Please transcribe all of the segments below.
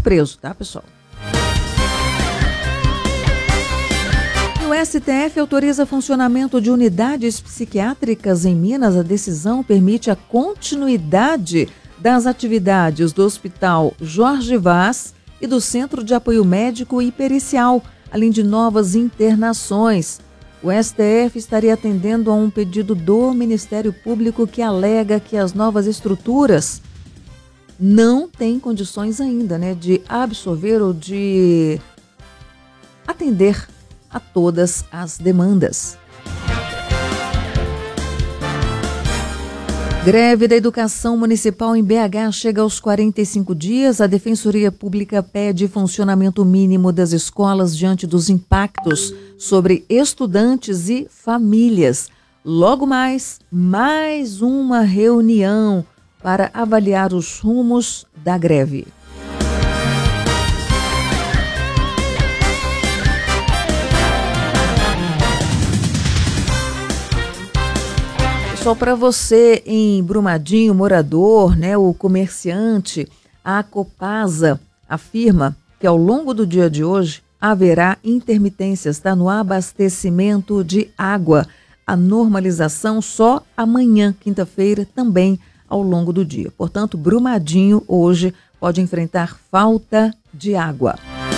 preso, tá, pessoal? O STF autoriza funcionamento de unidades psiquiátricas em Minas. A decisão permite a continuidade das atividades do Hospital Jorge Vaz e do Centro de Apoio Médico e Pericial, além de novas internações. O STF estaria atendendo a um pedido do Ministério Público que alega que as novas estruturas não têm condições ainda, de absorver ou de atender a todas as demandas. Greve da educação municipal em BH chega aos 45 dias. A Defensoria Pública pede funcionamento mínimo das escolas diante dos impactos sobre estudantes e famílias. Logo mais uma reunião para avaliar os rumos da greve. Só para você em Brumadinho, morador, o comerciante, a Copasa afirma que ao longo do dia de hoje haverá intermitências, no abastecimento de água. A normalização só amanhã, quinta-feira, também ao longo do dia. Portanto, Brumadinho hoje pode enfrentar falta de água.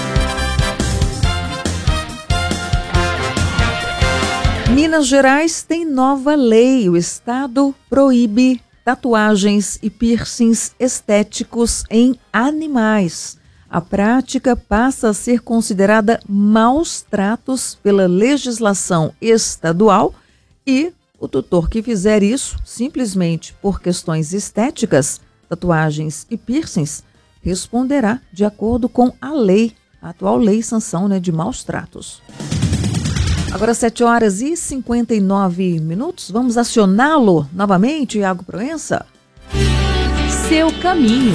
Minas Gerais tem nova lei. O estado proíbe tatuagens e piercings estéticos em animais. A prática passa a ser considerada maus tratos pela legislação estadual e o tutor que fizer isso simplesmente por questões estéticas, tatuagens e piercings, responderá de acordo com a lei, a atual lei sanção de maus tratos. Agora 7h59. Vamos acioná-lo novamente, Iago Proença? Seu caminho.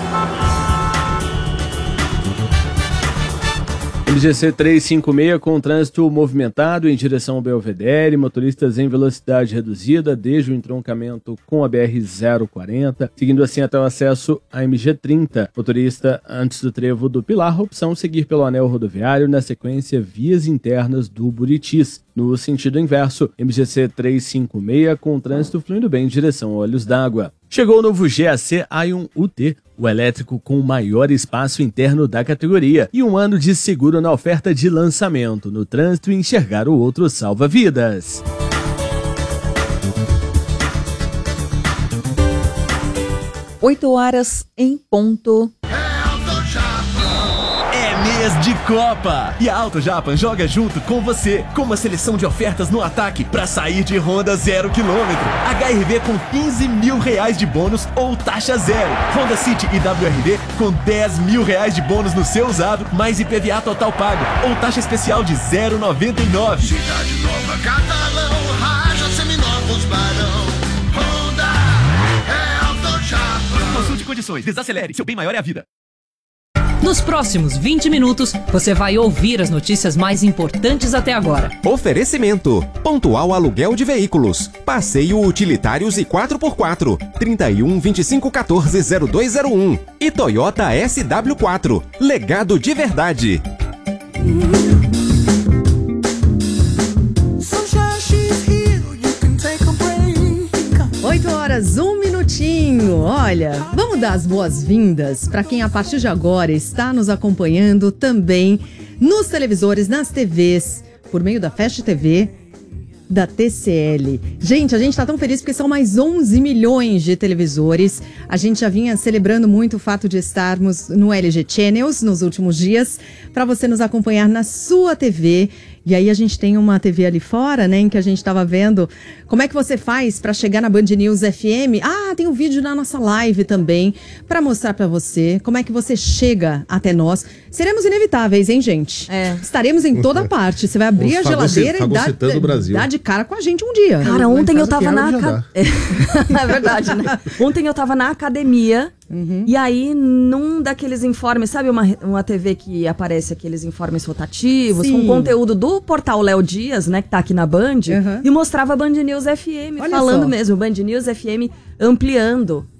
MGC 356 com trânsito movimentado em direção ao Belvedere, motoristas em velocidade reduzida desde o entroncamento com a BR-040, seguindo assim até o acesso à MG30. Motorista antes do trevo do Pilar, opção seguir pelo anel rodoviário, na sequência vias internas do Buritis. No sentido inverso, MGC 356 com trânsito fluindo bem em direção a Olhos d'Água. Chegou o novo GAC Aion UT, o elétrico com o maior espaço interno da categoria e um ano de seguro na oferta de lançamento. No trânsito, enxergar o outro salva vidas. Oito horas em ponto. Mês de Copa! E a Auto Japan joga junto com você, com uma seleção de ofertas no ataque para sair de Honda 0 km. HRV com R$15 mil de bônus ou taxa zero. Honda City e WRV com R$10 mil de bônus no seu usado, mais IPVA total pago ou taxa especial de 0,99. Cidade Nova, Catalão, Raja, Seminovos, Barão. Honda é Auto Japan. Consulte condições, desacelere, seu bem maior é a vida. Nos próximos 20 minutos, você vai ouvir as notícias mais importantes até agora. Oferecimento: Pontual Aluguel de Veículos, Passeio Utilitários e 4x4, 31 25 14 0201 e Toyota SW4, legado de verdade. 8h, 1 minutinho. Olha, vamos dar as boas-vindas para quem a partir de agora está nos acompanhando também nos televisores, nas TVs, por meio da Fast TV, da TCL. Gente, a gente está tão feliz porque são mais 11 milhões de televisores. A gente já vinha celebrando muito o fato de estarmos no LG Channels nos últimos dias, para você nos acompanhar na sua TV. E aí a gente tem uma TV ali fora, em que a gente estava vendo como é que você faz para chegar na Band News FM. Ah, tem um vídeo na nossa live também para mostrar para você como é que você chega até nós. Seremos inevitáveis, hein, gente? Estaremos em toda parte. Você vai abrir a geladeira e dar de cara com a gente um dia. Cara, ontem eu tava na... É verdade, né? Ontem eu tava na academia. E aí, num daqueles informes, sabe uma TV que aparece aqueles informes rotativos, Sim. com conteúdo do portal Léo Dias, né, que tá aqui na Band, e mostrava a Band News FM, Olha falando só. mesmo, Band News FM ampliando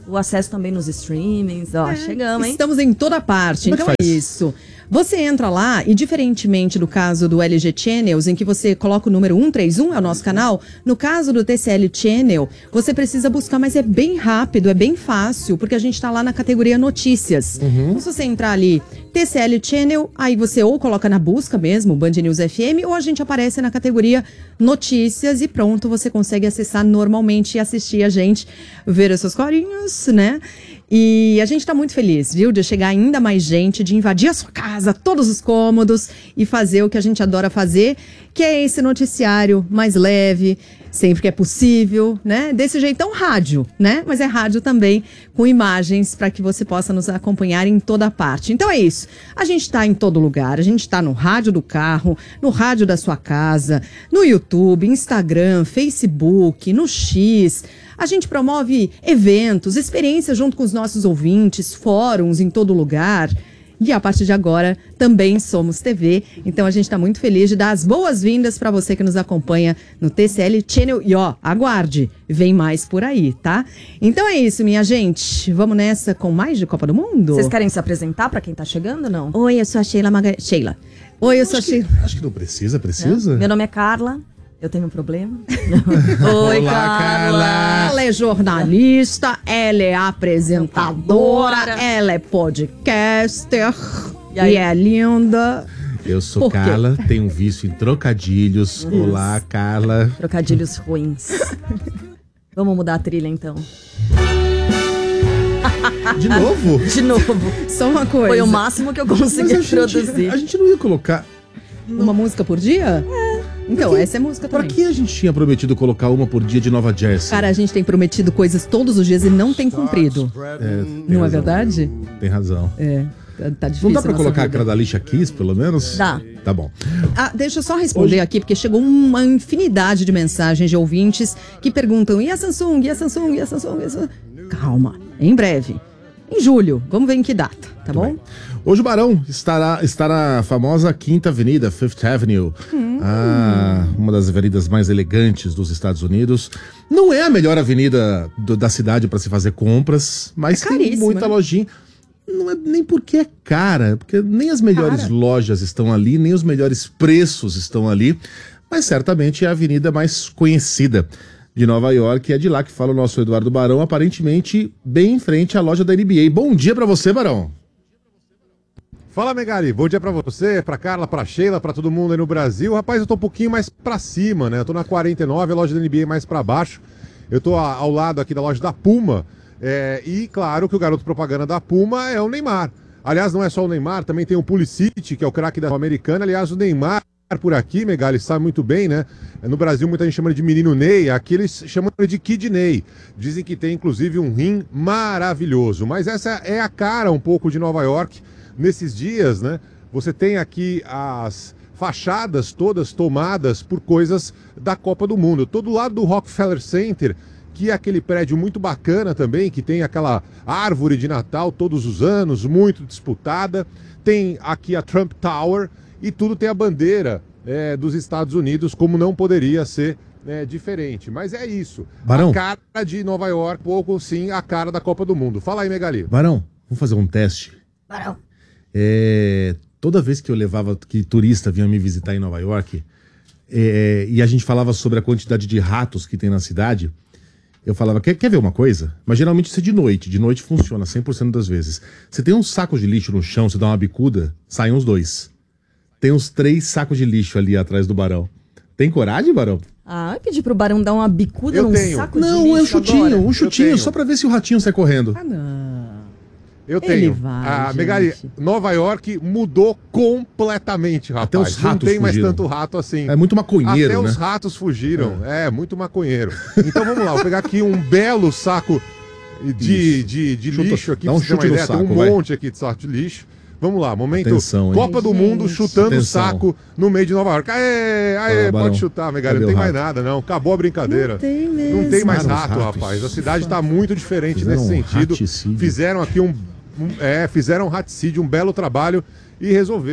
o acesso também nos streamings. Ó, chegamos, hein? Estamos em toda parte, então é isso. Você entra lá e, diferentemente do caso do LG Channels, em que você coloca o número 131, é o nosso canal, no caso do TCL Channel, você precisa buscar, mas é bem rápido, é bem fácil, porque a gente tá lá na categoria notícias. Então, se você entrar ali, TCL Channel, aí você ou coloca na busca mesmo, Band News FM, ou a gente aparece na categoria notícias e pronto, você consegue acessar normalmente e assistir a gente, ver os seus corinhos, né? E a gente tá muito feliz, viu? De chegar ainda mais gente, de invadir a sua casa, todos os cômodos e fazer o que a gente adora fazer, que é esse noticiário mais leve, sempre que é possível, né? Desse jeitão rádio, né? Mas é rádio também com imagens para que você possa nos acompanhar em toda parte. Então é isso. A gente tá em todo lugar. A gente tá no rádio do carro, no rádio da sua casa, no YouTube, Instagram, Facebook, no X. A gente promove eventos, experiências junto com os nossos ouvintes, fóruns em todo lugar. E a partir de agora também somos TV. Então a gente está muito feliz de dar as boas-vindas para você que nos acompanha no TCL Channel. E ó, aguarde, vem mais por aí, tá? Então é isso, minha gente. Vamos nessa com mais de Copa do Mundo? Vocês querem se apresentar para quem tá chegando, não? Oi, eu sou a Sheila Sheila. Oi, eu sou a Sheila. Acho que não precisa. Não? Meu nome é Carla. Eu tenho um problema. Oi, Carla. Ela é jornalista, ela é apresentadora, ela é podcaster e é linda. Eu sou Carla, tenho um vício em trocadilhos. Olá, Carla. Trocadilhos ruins. Vamos mudar a trilha, então. De novo? De novo. Só uma coisa. Foi o máximo que eu consegui produzir. A gente não ia colocar... Uma música por dia? Então, essa é música também. Pra que a gente tinha prometido colocar uma por dia de Nova Jersey? Cara, a gente tem prometido coisas todos os dias e não tem cumprido. Não é verdade? Tem razão. Tá difícil. Não dá pra colocar a cara da Alicia Keys, pelo menos? Dá. Tá bom. Deixa eu só responder aqui, porque chegou uma infinidade de mensagens de ouvintes que perguntam: e a Samsung? E a Samsung? E a Samsung? E a Samsung? Calma, em breve. Em julho. Vamos ver em que data, tá bom? Bem. Hoje o Barão está na famosa Quinta Avenida, Fifth Avenue. Uma das avenidas mais elegantes dos Estados Unidos. Não é a melhor avenida da cidade para se fazer compras, mas tem muita lojinha. Não é nem porque é cara, porque nem as melhores lojas estão ali, nem os melhores preços estão ali, mas certamente é a avenida mais conhecida de Nova York, e é de lá que fala o nosso Eduardo Barão, aparentemente bem em frente à loja da NBA. Bom dia pra você, Barão. Fala, Megali, bom dia pra você, pra Carla, pra Sheila, pra todo mundo aí no Brasil. Rapaz, eu tô um pouquinho mais pra cima, né? Eu tô na 49, a loja da NBA mais pra baixo. Eu tô ao lado aqui da loja da Puma, e claro que o garoto propaganda da Puma é o Neymar. Aliás, não é só o Neymar, também tem o Pulisic, que é o craque da americana. Aliás, o Neymar por aqui, Megali, sabe muito bem, né? No Brasil muita gente chama ele de menino Ney, aqui eles chamam ele de Kid Ney. Dizem que tem inclusive um rim maravilhoso, mas essa é a cara um pouco de Nova York nesses dias, né? Você tem aqui as fachadas todas tomadas por coisas da Copa do Mundo. Eu tô do lado do Rockefeller Center, que é aquele prédio muito bacana também, que tem aquela árvore de Natal todos os anos, muito disputada. Tem aqui a Trump Tower, e tudo tem a bandeira dos Estados Unidos, como não poderia ser diferente. Mas é isso. Barão. A cara de Nova York, pouco sim, a cara da Copa do Mundo. Fala aí, Megali. Barão, vamos fazer um teste. Barão. Toda vez que eu levava, que turista vinha me visitar em Nova York, e a gente falava sobre a quantidade de ratos que tem na cidade, eu falava, quer ver uma coisa? Mas geralmente isso é de noite funciona 100% das vezes. Você tem uns sacos de lixo no chão, você dá uma bicuda, saem uns 2. Tem uns 3 sacos de lixo ali atrás do Barão. Tem coragem, Barão? Eu pedi pro Barão dar uma bicuda num saco de lixo. Não, é um chutinho, só pra ver se o ratinho sai correndo. Não. Eu tenho. Megali, Nova York mudou completamente, rapaz. Até os ratos não tem fugiram. mais tanto rato assim. É muito maconheiro, Até né? os ratos fugiram. Muito maconheiro. Então vamos lá, vou pegar aqui um belo saco de lixo aqui. Dá um pra você ter uma chute no ideia. saco, Tem um vai. monte aqui de saco de lixo. Vamos lá, momento Atenção, hein? Copa do Mundo chutando o saco no meio de Nova York. Aê, Barão, pode chutar, Megali, cadê não tem o mais rato? nada, não. Acabou a brincadeira. Não tem mais Os rato, ratos. rapaz. A cidade tá muito diferente Fizeram nesse um sentido. raticídio. Fizeram aqui fizeram um raticídio, um belo trabalho e resolveu.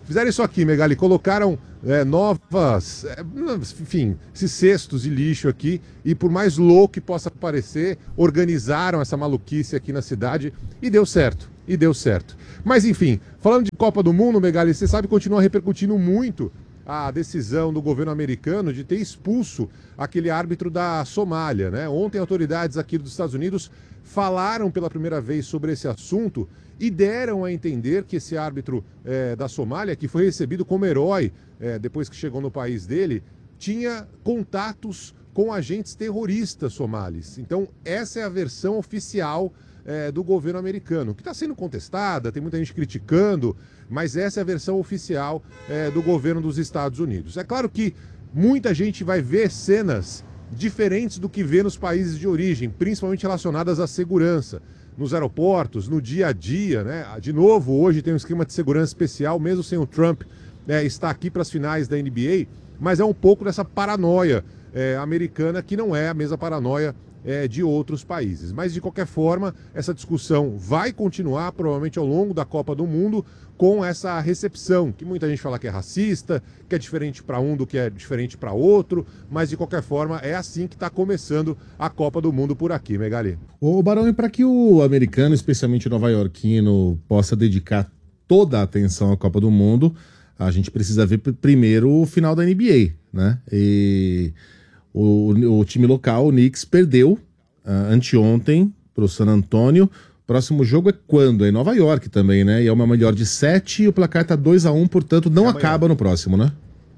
Fizeram isso aqui, Megali, colocaram novas, enfim, esses cestos de lixo aqui, e por mais louco que possa parecer, organizaram essa maluquice aqui na cidade e deu certo, Mas enfim, falando de Copa do Mundo, Megali, você sabe, continua repercutindo muito a decisão do governo americano de ter expulso aquele árbitro da Somália, né? Ontem autoridades aqui dos Estados Unidos falaram pela primeira vez sobre esse assunto e deram a entender que esse árbitro da Somália, que foi recebido como herói depois que chegou no país dele, tinha contatos com agentes terroristas somalis. Então, essa é a versão oficial do governo americano, que está sendo contestada, tem muita gente criticando, mas essa é a versão oficial do governo dos Estados Unidos. É claro que muita gente vai ver cenas diferentes do que vê nos países de origem, principalmente relacionadas à segurança, nos aeroportos, no dia a dia, né? De novo, hoje tem um esquema de segurança especial, mesmo sem o Trump estar aqui para as finais da NBA, mas é um pouco dessa paranoia americana que não é a mesma paranoia de outros países. Mas, de qualquer forma, essa discussão vai continuar, provavelmente ao longo da Copa do Mundo, com essa recepção, que muita gente fala que é racista, que é diferente para um do que é diferente para outro, mas, de qualquer forma, é assim que está começando a Copa do Mundo por aqui, Megali. Ô, Barão, e para que o americano, especialmente o nova-iorquino, possa dedicar toda a atenção à Copa do Mundo, a gente precisa ver primeiro o final da NBA, né? E o time local, o Knicks, perdeu anteontem para o San Antonio. Próximo jogo é quando? É em Nova York também, né? E é uma melhor de 7 e o placar tá 2-1, portanto não acaba no próximo, né?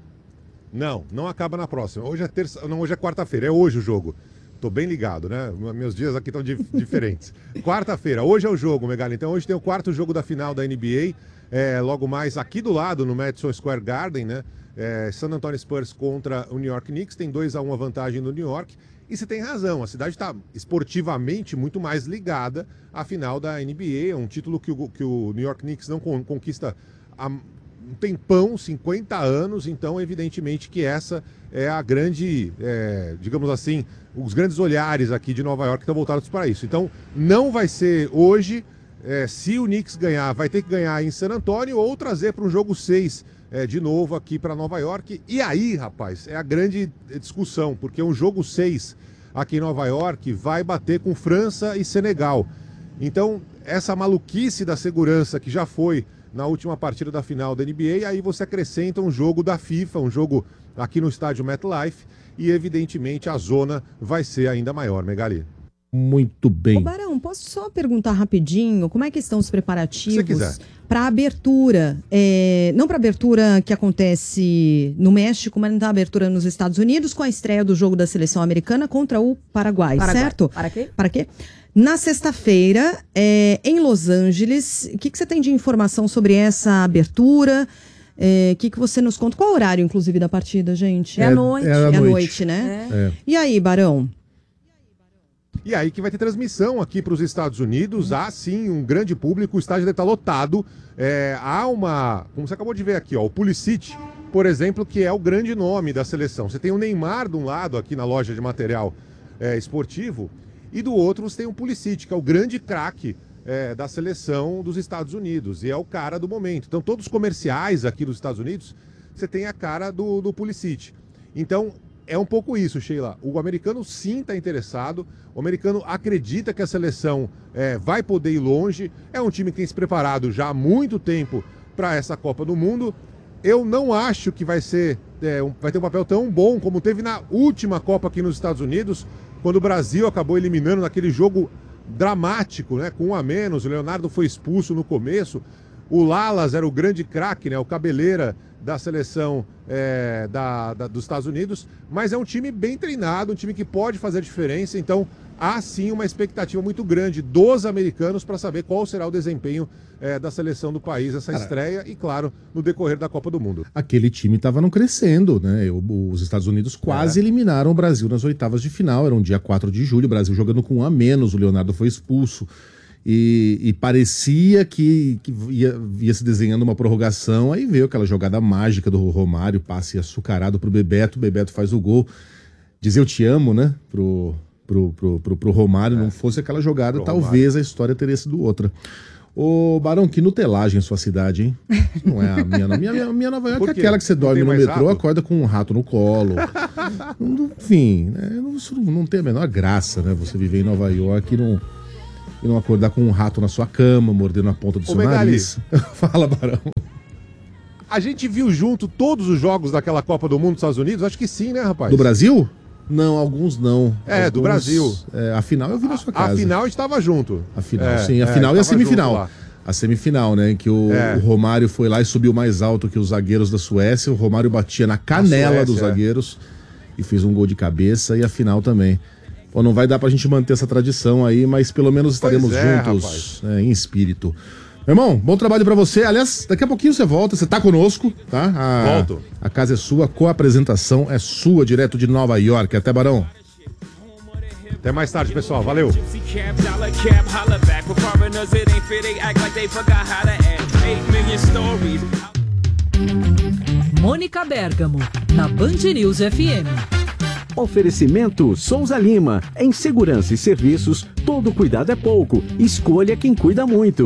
Não acaba na próxima. Hoje é quarta-feira, é hoje o jogo. Tô bem ligado, né? Meus dias aqui estão diferentes. Quarta-feira, hoje é o jogo, Megali. Então hoje tem o quarto jogo da final da NBA. Logo mais aqui do lado, no Madison Square Garden, né? San Antonio Spurs contra o New York Knicks. Tem 2-1 a vantagem do New York. E você tem razão, a cidade está esportivamente muito mais ligada à final da NBA. É um título que o New York Knicks não conquista há um tempão, 50 anos. Então, evidentemente que essa é a grande, digamos assim, os grandes olhares aqui de Nova York que estão voltados para isso. Então, não vai ser hoje. Se o Knicks ganhar, vai ter que ganhar em San Antonio ou trazer para um jogo 6 de novo aqui para Nova York. E aí, rapaz, é a grande discussão, porque um jogo 6 aqui em Nova York vai bater com França e Senegal. Então, essa maluquice da segurança que já foi na última partida da final da NBA, aí você acrescenta um jogo da FIFA, um jogo aqui no estádio MetLife, e evidentemente a zona vai ser ainda maior, Megali. Muito bem. Ô Barão, posso só perguntar rapidinho, como é que estão os preparativos para a abertura? Não para a abertura que acontece no México, mas não a abertura nos Estados Unidos, com a estreia do jogo da seleção americana contra o Paraguai, certo? Para quê? Para quê? Na sexta-feira, em Los Angeles, o que você tem de informação sobre essa abertura? O que você nos conta? Qual o horário, inclusive, da partida, gente? É à noite. É à noite, né? E aí, Barão? E aí que vai ter transmissão aqui para os Estados Unidos. Há sim um grande público, o estádio deve estar lotado. Há uma, como você acabou de ver aqui, ó, o Pulisic, por exemplo, que é o grande nome da seleção. Você tem o Neymar de um lado aqui na loja de material esportivo, e do outro você tem o Pulisic, que é o grande craque da seleção dos Estados Unidos, e é o cara do momento. Então todos os comerciais aqui dos Estados Unidos, você tem a cara do Pulisic. Então é um pouco isso, Sheila. O americano sim está interessado, o americano acredita que a seleção vai poder ir longe, é um time que tem se preparado já há muito tempo para essa Copa do Mundo. Eu não acho que vai ter um papel tão bom como teve na última Copa aqui nos Estados Unidos, quando o Brasil acabou eliminando naquele jogo dramático, né, com 1 a menos, o Leonardo foi expulso no começo, o Lalas era o grande craque, né, o cabeleira da seleção dos Estados Unidos, mas é um time bem treinado, um time que pode fazer a diferença, então há sim uma expectativa muito grande dos americanos para saber qual será o desempenho da seleção do país nessa estreia e, claro, no decorrer da Copa do Mundo. Aquele time estava não crescendo, né? Os Estados Unidos quase eliminaram o Brasil nas oitavas de final, era um dia 4 de julho, o Brasil jogando com 1 a menos, o Leonardo foi expulso. E parecia que ia se desenhando uma prorrogação, aí veio aquela jogada mágica do Romário, passe açucarado pro Bebeto, o Bebeto faz o gol, diz eu te amo, né, pro Romário, não fosse aquela jogada, talvez a história teria sido outra. Ô, Barão, que nutelagem sua cidade, hein? Não é a minha, não. Minha Nova York é aquela que você dorme no metrô, acorda com um rato no colo. Enfim, né? Isso não tem a menor graça, né? Você viver em Nova York e não acordar com um rato na sua cama, mordendo a ponta do seu nariz. Fala, Barão. A gente viu junto todos os jogos daquela Copa do Mundo dos Estados Unidos? Acho que sim, né, rapaz? Do Brasil? Não, alguns não. É, do Brasil. A final eu vi na sua casa. A final estava junto. A final, sim. A final e a semifinal. A semifinal, né? Em que o Romário foi lá e subiu mais alto que os zagueiros da Suécia. O Romário batia na canela dos zagueiros e fez um gol de cabeça. E a final também. Pô, não vai dar pra gente manter essa tradição aí, mas pelo menos estaremos juntos em espírito. Meu irmão, bom trabalho pra você. Aliás, daqui a pouquinho você volta, você tá conosco, tá? Volto. A casa é sua, a co-apresentação é sua, direto de Nova York. Até, Barão. Até mais tarde, pessoal. Valeu. Mônica Bergamo, na Band News FM. Oferecimento Souza Lima. Em segurança e serviços, todo cuidado é pouco. Escolha quem cuida muito.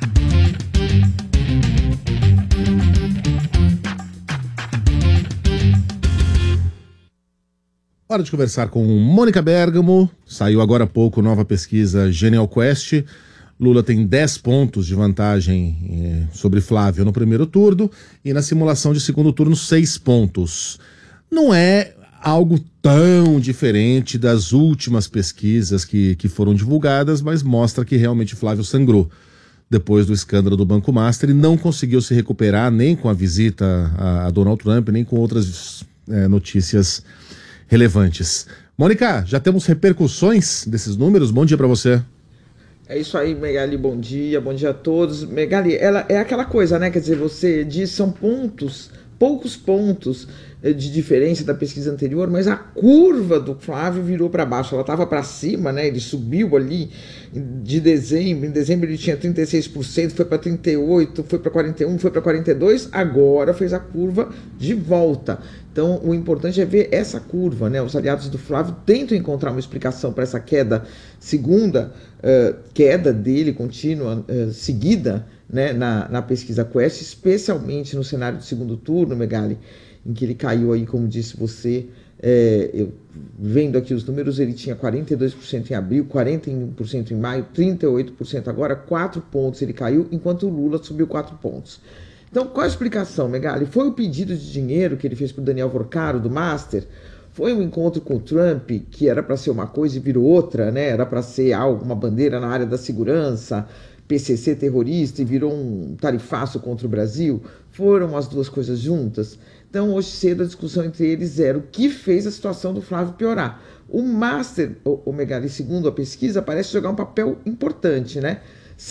Hora de conversar com Mônica Bergamo. Saiu agora há pouco nova pesquisa Genial Quest. Lula tem 10 pontos de vantagem sobre Flávio no primeiro turno e na simulação de segundo turno 6 pontos. Não é algo tão diferente das últimas pesquisas que foram divulgadas, mas mostra que realmente Flávio sangrou depois do escândalo do Banco Master e não conseguiu se recuperar nem com a visita a Donald Trump, nem com outras notícias relevantes. Mônica, já temos repercussões desses números? Bom dia para você. É isso aí, Megali, bom dia a todos. Megali, ela é aquela coisa, né? Quer dizer, você diz são pontos, poucos pontos de diferença da pesquisa anterior, mas a curva do Flávio virou para baixo, ela estava para cima, né? Ele subiu ali de dezembro, em dezembro ele tinha 36%, foi para 38%, foi para 41%, foi para 42%, agora fez a curva de volta. Então o importante é ver essa curva, né? Os aliados do Flávio tentam encontrar uma explicação para essa queda, segunda queda dele contínua, seguida, né? na pesquisa Quest, especialmente no cenário do segundo turno, Megali, em que ele caiu aí, como disse você, eu vendo aqui os números, ele tinha 42% em abril, 41% em maio, 38% agora, 4 pontos ele caiu, enquanto o Lula subiu 4 pontos. Então, qual a explicação, Megali? Foi o pedido de dinheiro que ele fez para o Daniel Vorcaro, do Master? Foi um encontro com o Trump, que era para ser uma coisa e virou outra, né? Era para ser uma bandeira na área da segurança, PCC terrorista, e virou um tarifaço contra o Brasil? Foram as duas coisas juntas? Então, hoje cedo, a discussão entre eles era o que fez a situação do Flávio piorar. O Master, o Megali, segundo a pesquisa, parece jogar um papel importante, né?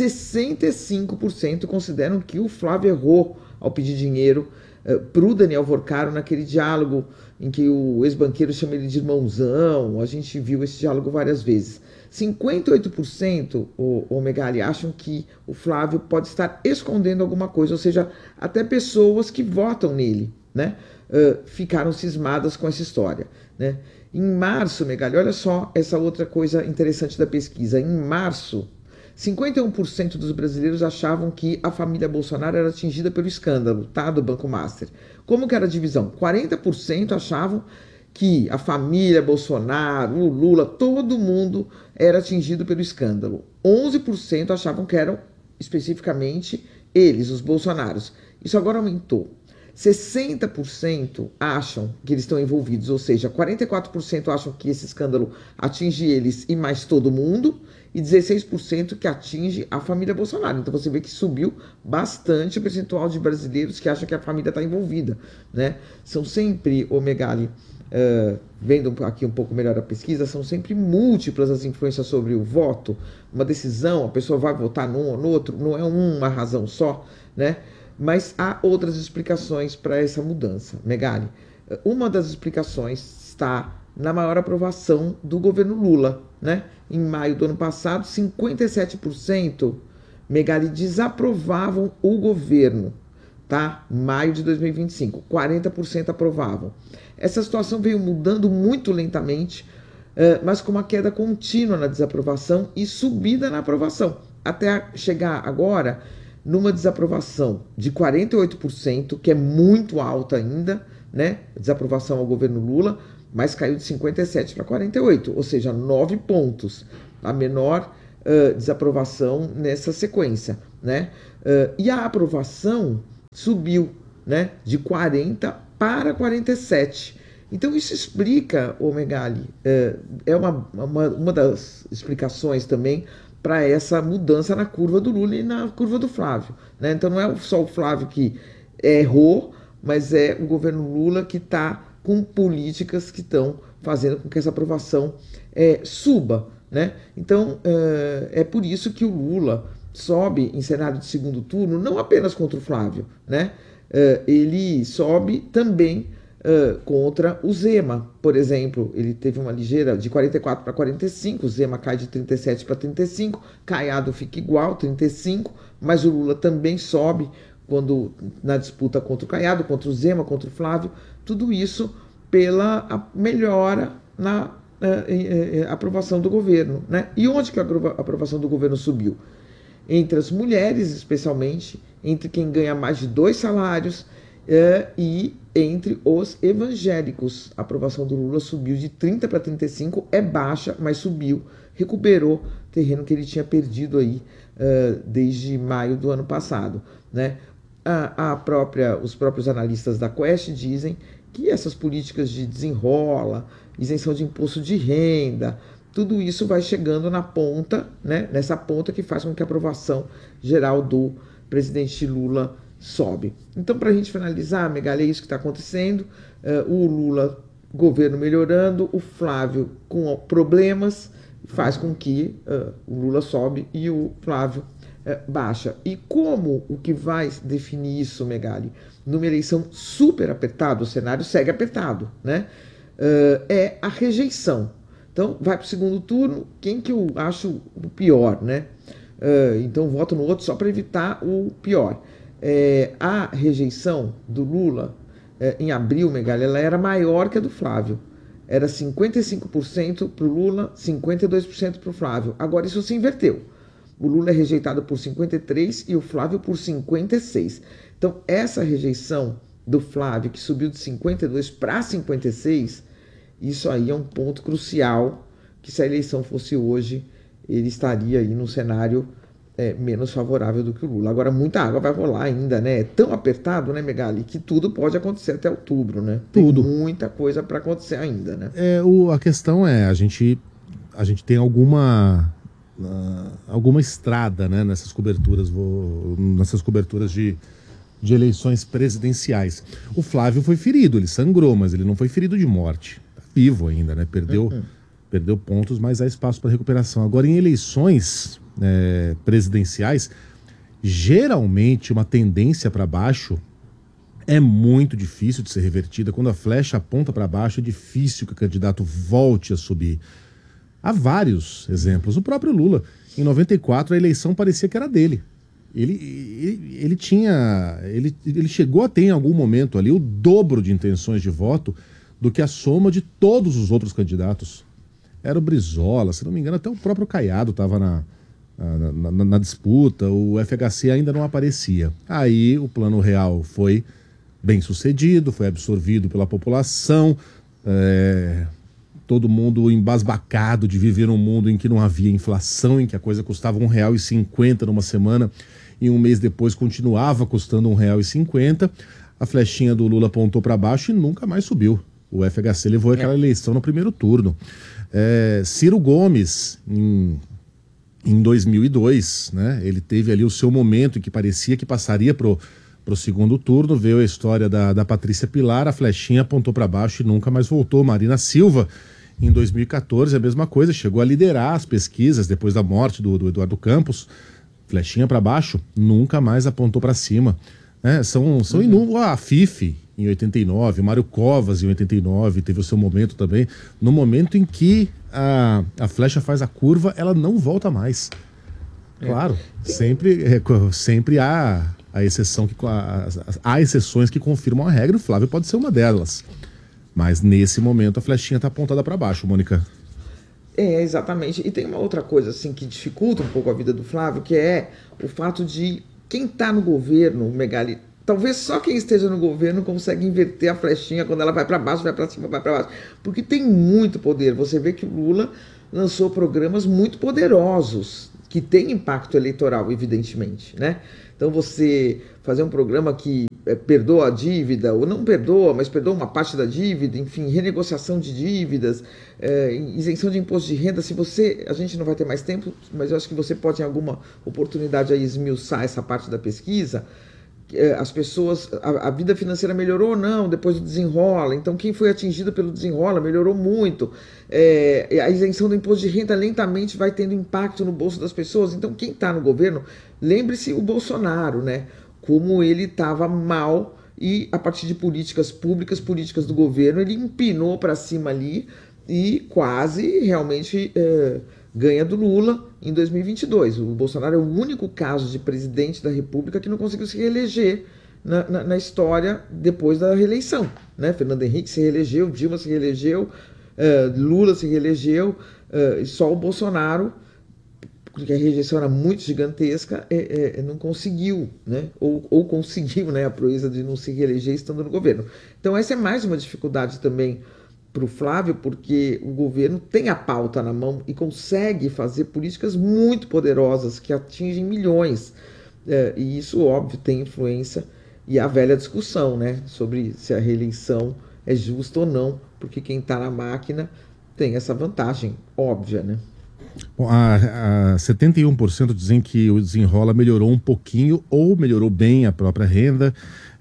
65% consideram que o Flávio errou ao pedir dinheiro para o Daniel Vorcaro naquele diálogo em que o ex-banqueiro chama ele de irmãozão. A gente viu esse diálogo várias vezes. 58%, o Megali, acham que o Flávio pode estar escondendo alguma coisa, ou seja, até pessoas que votam nele, né, ficaram cismadas com essa história, né? Em março, Megali, olha só essa outra coisa interessante da pesquisa. Em março, 51% dos brasileiros achavam que a família Bolsonaro era atingida pelo escândalo, tá, do Banco Master. Como que era a divisão? 40% achavam que a família Bolsonaro, o Lula, todo mundo era atingido pelo escândalo. 11% achavam que eram especificamente eles, os bolsonaros. Isso agora aumentou. 60% acham que eles estão envolvidos, ou seja, 44% acham que esse escândalo atinge eles e mais todo mundo, e 16% que atinge a família Bolsonaro. Então você vê que subiu bastante o percentual de brasileiros que acham que a família está envolvida, né? São sempre, o Megali, vendo aqui um pouco melhor a pesquisa, são sempre múltiplas as influências sobre o voto. Uma decisão, a pessoa vai votar num ou no outro, não é uma razão só, né? Mas há outras explicações para essa mudança, Megali. Uma das explicações está na maior aprovação do governo Lula, né? Em maio do ano passado, 57%, Megali, desaprovavam o governo, tá? Maio de 2025, 40% aprovavam. Essa situação veio mudando muito lentamente, mas com uma queda contínua na desaprovação e subida na aprovação. até chegar agora numa desaprovação de 48%, que é muito alta ainda, né? Desaprovação ao governo Lula, mas caiu de 57 para 48, ou seja, 9 pontos, a menor desaprovação nessa sequência, né? E a aprovação subiu, né? De 40 para 47. Então isso explica, ô Megali, é uma das explicações também para essa mudança na curva do Lula e na curva do Flávio, né? Então não é só o Flávio que errou, mas é o governo Lula que está com políticas que estão fazendo com que essa aprovação suba, né? Então é por isso que o Lula sobe em cenário de segundo turno, não apenas contra o Flávio, né? Ele sobe também contra o Zema, por exemplo. Ele teve uma ligeira de 44 para 45, o Zema cai de 37 para 35, Caiado fica igual, 35, mas o Lula também sobe na disputa contra o Caiado, contra o Zema, contra o Flávio, tudo isso pela melhora na aprovação do governo, né? E onde que a aprovação do governo subiu? Entre as mulheres, especialmente, entre quem ganha mais de 2 salários e entre os evangélicos. A aprovação do Lula subiu de 30 para 35, é baixa, mas subiu, recuperou terreno que ele tinha perdido aí desde maio do ano passado, né? Os próprios analistas da Quest dizem que essas políticas de desenrola, isenção de imposto de renda, tudo isso vai chegando na ponta, né? Nessa ponta que faz com que a aprovação geral do presidente Lula sobe. Então, para a gente finalizar, Megali, é isso que está acontecendo. O Lula, governo melhorando, o Flávio com problemas, faz com que o Lula sobe e o Flávio baixa. E como o que vai definir isso, Megali? Numa eleição super apertada, o cenário segue apertado, né? É a rejeição. Então, vai para o segundo turno, quem que eu acho o pior, né? Então, voto no outro só para evitar o pior. A rejeição do Lula, em abril, Megali, ela era maior que a do Flávio. Era 55% para o Lula, 52% para o Flávio. Agora isso se inverteu. O Lula é rejeitado por 53% e o Flávio por 56%. Então, essa rejeição do Flávio, que subiu de 52% para 56%, isso aí é um ponto crucial, que se a eleição fosse hoje, ele estaria aí num cenário menos favorável do que o Lula. Agora, muita água vai rolar ainda, né? É tão apertado, né, Megali, que tudo pode acontecer até outubro, né? Tudo. Tem muita coisa para acontecer ainda, né? A questão é, a gente tem alguma estrada, né, nessas coberturas de eleições presidenciais. O Flávio foi ferido, ele sangrou, mas ele não foi ferido de morte. Tá vivo ainda, né? Perdeu pontos, mas há espaço para recuperação. Agora, em eleições presidenciais, geralmente uma tendência para baixo é muito difícil de ser revertida. Quando a flecha aponta para baixo, é difícil que o candidato volte a subir. Há vários exemplos. O próprio Lula, em 94, a eleição parecia que era dele. Ele chegou a ter em algum momento ali o dobro de intenções de voto do que a soma de todos os outros candidatos. Era o Brizola, se não me engano, até o próprio Caiado estava na disputa, o FHC ainda não aparecia. Aí o Plano Real foi bem sucedido, foi absorvido pela população, todo mundo embasbacado de viver num mundo em que não havia inflação, em que a coisa custava R$1,50 numa semana e um mês depois continuava custando R$1,50. A flechinha do Lula apontou para baixo e nunca mais subiu. O FHC levou aquela eleição no primeiro turno. Ciro Gomes, em 2002, né, ele teve ali o seu momento em que parecia que passaria pro segundo turno, veio a história da Patrícia Pilar, a flechinha apontou para baixo e nunca mais voltou. Marina Silva, em 2014, a mesma coisa, chegou a liderar as pesquisas depois da morte do Eduardo Campos, flechinha para baixo, nunca mais apontou para cima. São inúmeros. A Fife, em 89, o Mário Covas, em 89, teve o seu momento também. No momento em que a flecha faz a curva, ela não volta mais. Claro, sempre há a exceção há exceções que confirmam a regra, o Flávio pode ser uma delas. Mas nesse momento a flechinha está apontada para baixo, Mônica. Exatamente. E tem uma outra coisa assim que dificulta um pouco a vida do Flávio, que é o fato de quem está no governo, Megali, talvez só quem esteja no governo consegue inverter a flechinha quando ela vai para baixo, vai para cima, vai para baixo. Porque tem muito poder. Você vê que o Lula lançou programas muito poderosos, que tem impacto eleitoral, evidentemente, né? Então você fazer um programa que perdoa a dívida, ou não perdoa, mas perdoa uma parte da dívida, enfim, renegociação de dívidas, isenção de imposto de renda, a gente não vai ter mais tempo, mas eu acho que você pode em alguma oportunidade aí esmiuçar essa parte da pesquisa, as pessoas, a vida financeira melhorou ou não depois do desenrola, então quem foi atingido pelo desenrola melhorou muito, a isenção do imposto de renda lentamente vai tendo impacto no bolso das pessoas, então quem está no governo, lembre-se o Bolsonaro, né, como ele estava mal e a partir de políticas públicas, políticas do governo, ele empinou para cima ali e quase realmente ganha do Lula em 2022. O Bolsonaro é o único caso de presidente da República que não conseguiu se reeleger na história depois da reeleição, né? Fernando Henrique se reelegeu, Dilma se reelegeu, Lula se reelegeu, e só o Bolsonaro, porque a rejeição era muito gigantesca, não conseguiu, né? Ou conseguiu, né? A proeza de não se reeleger estando no governo. Então essa é mais uma dificuldade também para o Flávio, porque o governo tem a pauta na mão e consegue fazer políticas muito poderosas que atingem milhões. E isso, óbvio, tem influência. E a velha discussão, né, sobre se a reeleição é justa ou não, porque quem está na máquina tem essa vantagem óbvia, né? Bom, 71% dizem que o desenrola melhorou um pouquinho ou melhorou bem a própria renda.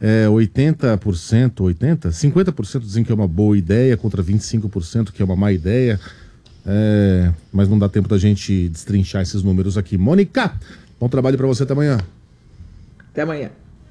50% dizem que é uma boa ideia contra 25% que é uma má ideia. Mas não dá tempo da gente destrinchar esses números aqui. Mônica, bom trabalho para você, até amanhã. Até amanhã.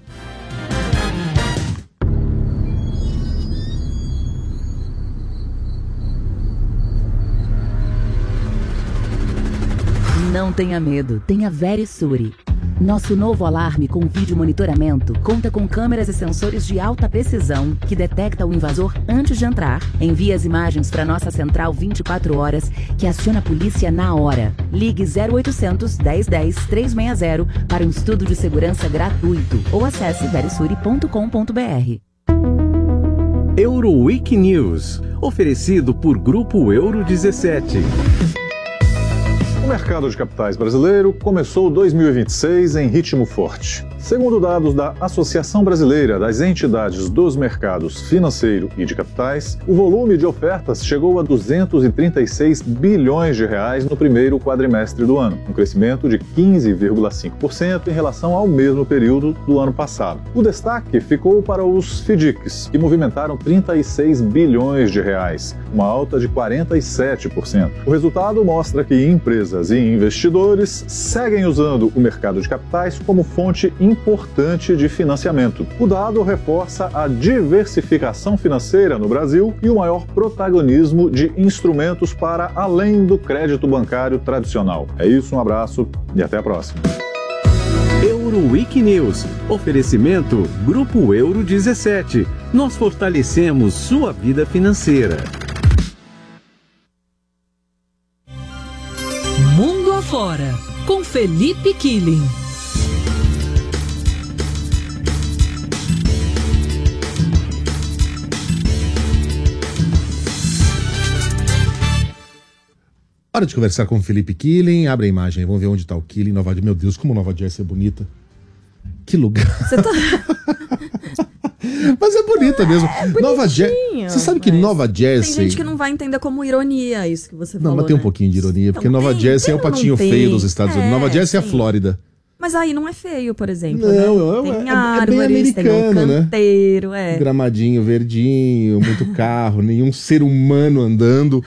Não tenha medo, tenha Verisure. Nosso novo alarme com vídeo monitoramento conta com câmeras e sensores de alta precisão que detecta o invasor antes de entrar, envia as imagens para nossa central 24 horas, que aciona a polícia na hora. Ligue 0800 1010 360 para um estudo de segurança gratuito ou acesse verisure.com.br. Euroweek News, oferecido por Grupo Euro 17. O mercado de capitais brasileiro começou 2026 em ritmo forte. Segundo dados da Associação Brasileira das Entidades dos Mercados Financeiro e de Capitais, o volume de ofertas chegou a 236 bilhões de reais no primeiro quadrimestre do ano, um crescimento de 15,5% em relação ao mesmo período do ano passado. O destaque ficou para os FDICs, que movimentaram 36 bilhões de reais, uma alta de 47%. O resultado mostra que empresas e investidores seguem usando o mercado de capitais como fonte importante de financiamento. O dado reforça a diversificação financeira no Brasil e o maior protagonismo de instrumentos para além do crédito bancário tradicional. É isso, um abraço e até a próxima. Euroweek News. Oferecimento Grupo Euro 17. Nós fortalecemos sua vida financeira. Mundo Afora, com Felipe Killing. Hora de conversar com o Felipe Killing. Abre a imagem aí, vamos ver onde está o Killing. Meu Deus, como Nova Jersey é bonita. Que lugar. Você tá... Mas é bonita mesmo. Nova Jersey. Você sabe que Nova Jersey. Tem gente que não vai entender como ironia isso que você falou. Não, mas tem um pouquinho de ironia, porque Nova Jersey é o patinho feio dos Estados Unidos. Nova Jersey é a Flórida. Mas aí não é feio, por exemplo. Não, né? Tem é árvores, bem americano, tem um canteiro, né? Gramadinho verdinho, muito carro, nenhum ser humano andando.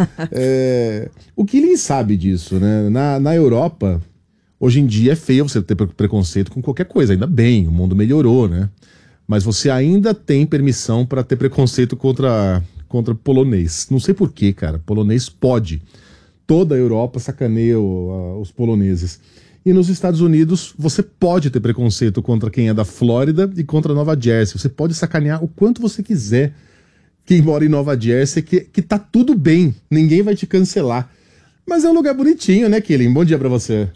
O Killing sabe disso, né? Na Europa, hoje em dia é feio você ter preconceito com qualquer coisa. Ainda bem, o mundo melhorou, né? Mas você ainda tem permissão para ter preconceito contra polonês. Não sei porquê, cara. Polonês pode. Toda a Europa sacaneia os poloneses. E nos Estados Unidos, você pode ter preconceito contra quem é da Flórida e contra Nova Jersey. Você pode sacanear o quanto você quiser quem mora em Nova Jersey, que tá tudo bem. Ninguém vai te cancelar. Mas é um lugar bonitinho, né, Killing? Bom dia pra você.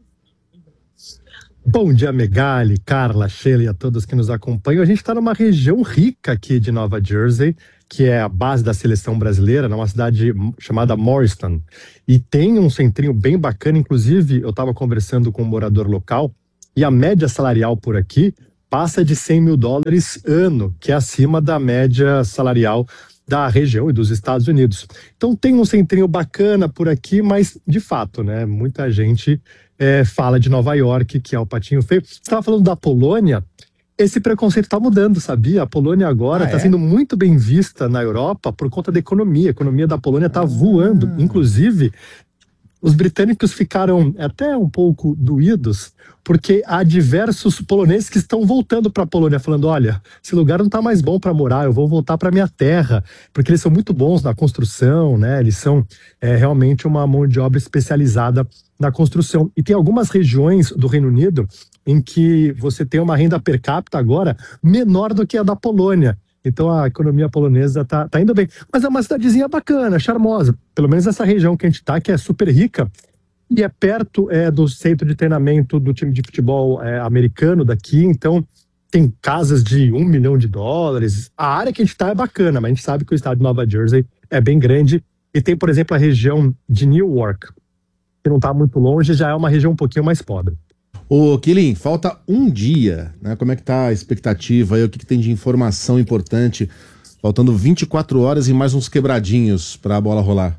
Bom dia, Megali, Carla, Sheila e a todos que nos acompanham. A gente está numa região rica aqui de Nova Jersey, que é a base da seleção brasileira, numa cidade chamada Morristown. E tem um centrinho bem bacana, inclusive eu estava conversando com um morador local, e a média salarial por aqui passa de $100 mil ano, que é acima da média salarial da região e dos Estados Unidos. Então tem um centrinho bacana por aqui, mas de fato, né, muita gente fala de Nova York, que é o patinho feio. Você estava falando da Polônia, esse preconceito está mudando, sabia? A Polônia agora está sendo muito bem vista na Europa por conta da economia. A economia da Polônia está voando. Inclusive, os britânicos ficaram até um pouco doídos, porque há diversos poloneses que estão voltando para a Polônia, falando, olha, esse lugar não está mais bom para morar, eu vou voltar para minha terra, porque eles são muito bons na construção, né? Eles são realmente uma mão de obra especializada na construção. E tem algumas regiões do Reino Unido em que você tem uma renda per capita agora menor do que a da Polônia. Então a economia polonesa tá indo bem. Mas é uma cidadezinha bacana, charmosa. Pelo menos essa região que a gente está, que é super rica, e é perto do centro de treinamento do time de futebol americano daqui. Então tem casas de $1 milhão. A área que a gente está é bacana, mas a gente sabe que o estado de Nova Jersey é bem grande. E tem, por exemplo, a região de Newark, que não está muito longe, já é uma região um pouquinho mais pobre. Ô, Killing, falta um dia, né? Como é que tá a expectativa aí? O que tem de informação importante? Faltando 24 horas e mais uns quebradinhos para a bola rolar.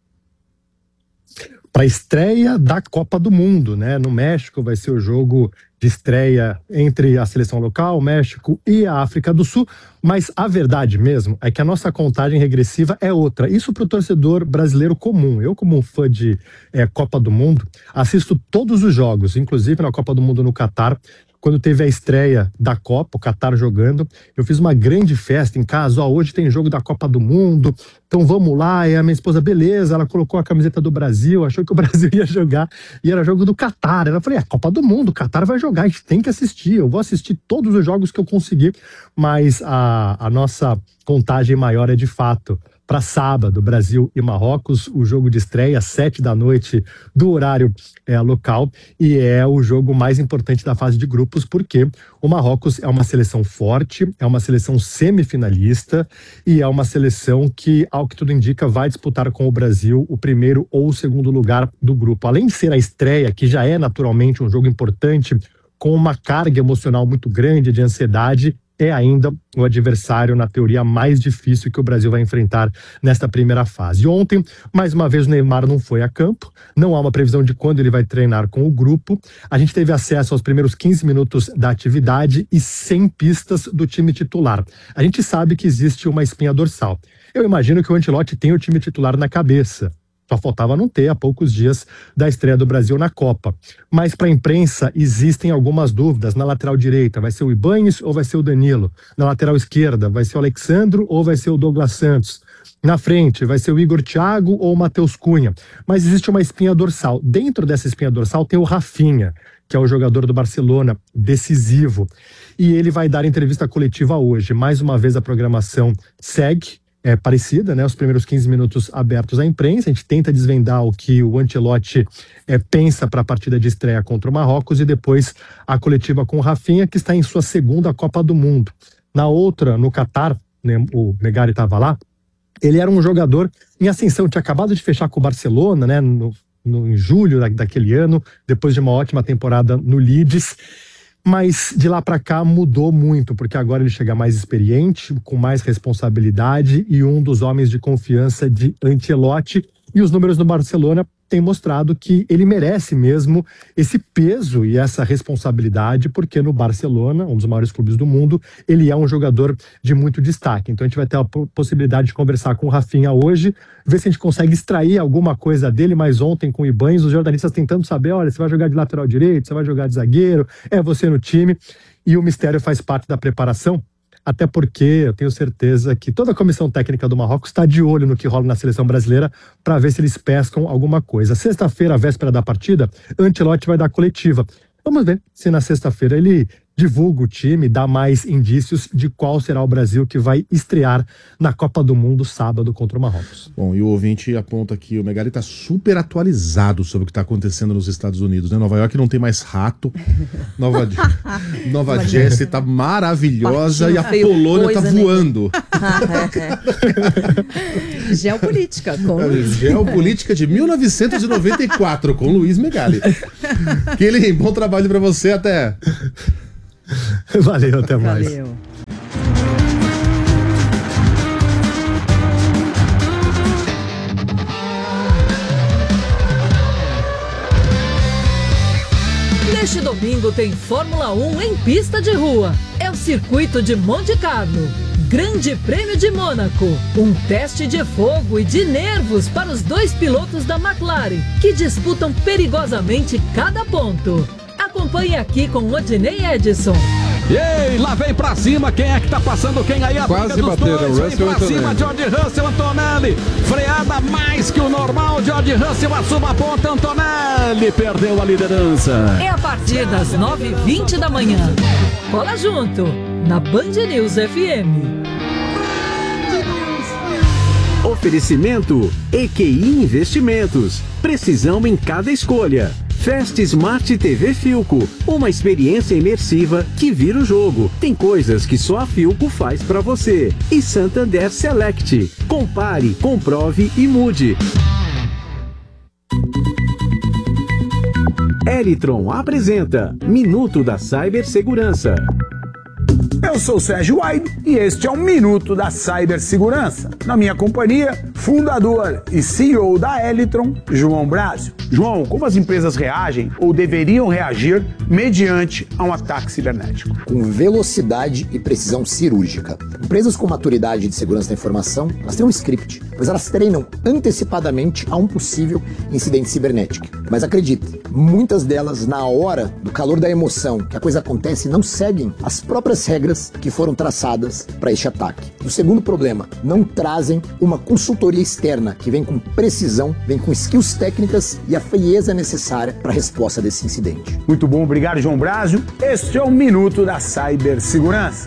Para a estreia da Copa do Mundo, né? No México vai ser o jogo de estreia entre a seleção local, o México e a África do Sul, mas a verdade mesmo é que a nossa contagem regressiva é outra. Isso para o torcedor brasileiro comum. Eu, como um fã de Copa do Mundo, assisto todos os jogos, inclusive na Copa do Mundo no Catar. Quando teve a estreia da Copa, o Catar jogando, eu fiz uma grande festa em casa. Hoje tem jogo da Copa do Mundo, então vamos lá. E a minha esposa, beleza, ela colocou a camiseta do Brasil, achou que o Brasil ia jogar, e era jogo do Catar. Eu falei, Copa do Mundo, o Catar vai jogar, a gente tem que assistir. Eu vou assistir todos os jogos que eu conseguir, mas a nossa contagem maior é de fato para sábado, Brasil e Marrocos, o jogo de estreia, 7 da noite do horário local, e é o jogo mais importante da fase de grupos, porque o Marrocos é uma seleção forte, é uma seleção semifinalista, e é uma seleção que, ao que tudo indica, vai disputar com o Brasil o primeiro ou o segundo lugar do grupo. Além de ser a estreia, que já é naturalmente um jogo importante, com uma carga emocional muito grande de ansiedade, é ainda o adversário, na teoria, mais difícil que o Brasil vai enfrentar nesta primeira fase. Ontem, mais uma vez, o Neymar não foi a campo, não há uma previsão de quando ele vai treinar com o grupo. A gente teve acesso aos primeiros 15 minutos da atividade e 100 pistas do time titular. A gente sabe que existe uma espinha dorsal. Eu imagino que o Ancelotti tem o time titular na cabeça. Só faltava não ter há poucos dias da estreia do Brasil na Copa. Mas para a imprensa existem algumas dúvidas. Na lateral direita vai ser o Ibañez ou vai ser o Danilo? Na lateral esquerda vai ser o Alexandro ou vai ser o Douglas Santos? Na frente vai ser o Igor Thiago ou o Matheus Cunha? Mas existe uma espinha dorsal. Dentro dessa espinha dorsal tem o Rafinha, que é o jogador do Barcelona, decisivo. E ele vai dar entrevista coletiva hoje. Mais uma vez a programação segue. É parecida, né? Os primeiros 15 minutos abertos à imprensa, a gente tenta desvendar o que o Ancelotti pensa para a partida de estreia contra o Marrocos, e depois a coletiva com o Rafinha, que está em sua segunda Copa do Mundo. Na outra, no Catar, né, o Megali estava lá, ele era um jogador em ascensão, tinha acabado de fechar com o Barcelona, né, em julho daquele ano, depois de uma ótima temporada no Leeds. Mas de lá para cá mudou muito, porque agora ele chega mais experiente, com mais responsabilidade, e um dos homens de confiança de Ancelotti. E os números do Barcelona têm mostrado que ele merece mesmo esse peso e essa responsabilidade, porque no Barcelona, um dos maiores clubes do mundo, ele é um jogador de muito destaque. Então a gente vai ter a possibilidade de conversar com o Rafinha hoje, ver se a gente consegue extrair alguma coisa dele. Mas ontem, com o Ibañez, os jornalistas tentando saber, olha, você vai jogar de lateral direito, você vai jogar de zagueiro, é você no time, e o mistério faz parte da preparação. Até porque eu tenho certeza que toda a comissão técnica do Marrocos está de olho no que rola na seleção brasileira para ver se eles pescam alguma coisa. Sexta-feira, véspera da partida, Ancelotti vai dar coletiva. Vamos ver se na sexta-feira ele divulga o time, dá mais indícios de qual será o Brasil que vai estrear na Copa do Mundo sábado contra o Marrocos. Bom, e o ouvinte aponta que o Megali está super atualizado sobre o que está acontecendo nos Estados Unidos, né? Nova York não tem mais rato, Nova Jersey tá maravilhosa e a Polônia tá voando. Geopolítica com Geopolítica de 1994 com Luiz Megali. Aquele bom trabalho para você, até. Valeu, até mais. Valeu. Neste domingo tem Fórmula 1 em pista de rua. É o circuito de Monte Carlo. Grande Prêmio de Mônaco. Um teste de fogo e de nervos para os 2 pilotos da McLaren, que disputam perigosamente cada ponto. Acompanhe aqui com Odinei Edson. Ei, lá vem pra cima, quem é que tá passando quem aí? A quase briga dos bateram, dois, vem pra cima, George Russell, Antonelli, freada mais que o normal, George Russell assume a ponta, Antonelli perdeu a liderança. É a partir das 9h20 da manhã. Cola junto, na Band News FM. Oferecimento EQI Investimentos. Precisão em cada escolha. Fast Smart TV Philco, uma experiência imersiva que vira o jogo. Tem coisas que só a Philco faz pra você. E Santander Select. Compare, comprove e mude. Elitron apresenta Minuto da Cibersegurança. Eu sou o Sérgio Waide e este é o Minuto da Cibersegurança. Na minha companhia, fundador e CEO da Elitron, João Brásio. João, como as empresas reagem ou deveriam reagir mediante a um ataque cibernético? Com velocidade e precisão cirúrgica. Empresas com maturidade de segurança da informação, elas têm um script, pois elas treinam antecipadamente a um possível incidente cibernético. Mas acredite, muitas delas, na hora do calor da emoção que a coisa acontece, não seguem as próprias regras que foram traçadas para este ataque. O segundo problema, não trazem uma consultoria externa que vem com precisão, vem com skills técnicas e a frieza necessária para a resposta desse incidente. Muito bom, obrigado, João Brásio. Este é o Minuto da Cibersegurança.